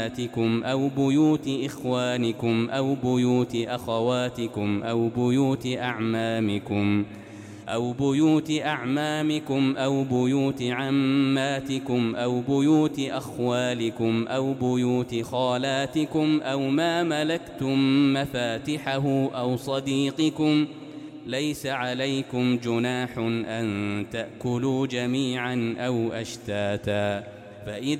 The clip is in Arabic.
أمهاتكم أو بيوت إخوانكم أو بيوت أخواتكم أو بيوت أعمامكم أو بيوت عماتكم أو بيوت أخوالكم أو بيوت خالاتكم أو ما ملكتم مفاتحه أو صديقكم. ليس عليكم جناح أن تأكلوا جميعا أو أشتاتا، فإذا